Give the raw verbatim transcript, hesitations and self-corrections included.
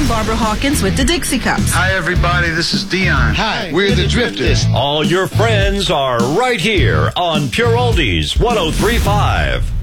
Barbara Hawkins with the Dixie Cups. Hi, everybody. This is Dion. Hi, we're, we're the, the Drifters. All your friends are right here on Pure Oldies one oh three point five.